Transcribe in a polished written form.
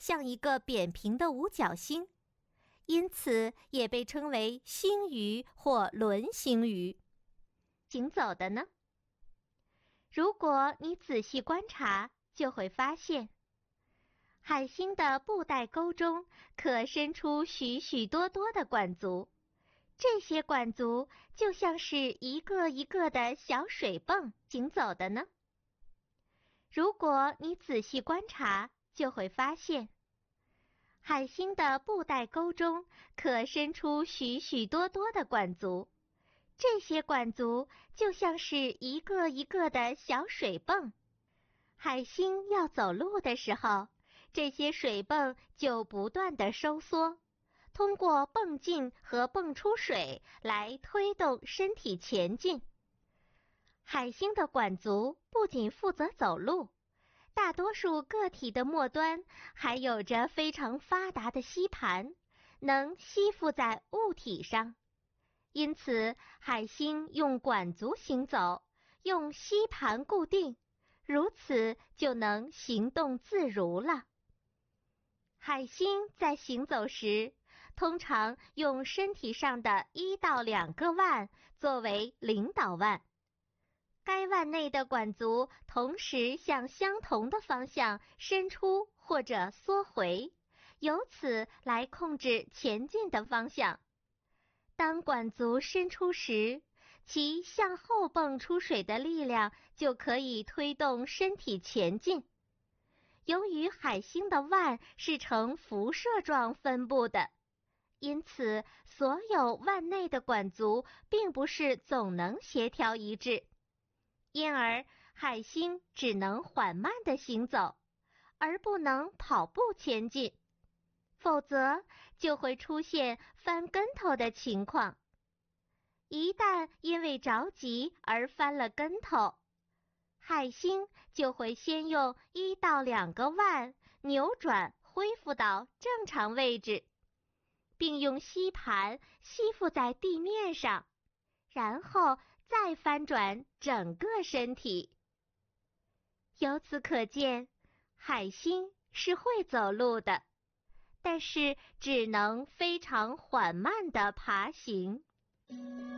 像一个扁平的五角星，因此也被称为星鱼或轮星鱼。行走的呢？如果你仔细观察，就会发现，海星的布袋沟中可伸出许许多多的管足，这些管足就像是一个一个的小水泵。行走的呢？如果你仔细观察，就会发现，海星的布袋沟中可伸出许许多多的管足，这些管足就像是一个一个的小水泵。海星要走路的时候，这些水泵就不断地收缩，通过泵进和泵出水来推动身体前进。海星的管足不仅负责走路，大多数个体的末端还有着非常发达的吸盘，能吸附在物体上。因此，海星用管足行走，用吸盘固定，如此就能行动自如了。海星在行走时，通常用身体上的1到2个腕作为领导腕，该腕内的管足同时向相同的方向伸出或者缩回，由此来控制前进的方向。当管足伸出时，其向后泵出水的力量就可以推动身体前进。由于海星的腕是呈辐射状分布的，因此所有腕内的管足并不是总能协调一致，因而海星只能缓慢地行走，而不能跑步前进，否则就会出现翻跟头的情况。一旦因为着急而翻了跟头，海星就会先用1到2个腕扭转恢复到正常位置，并用吸盘吸附在地面上，然后再翻转整个身体。由此可见，海星是会走路的，但是只能非常缓慢地爬行。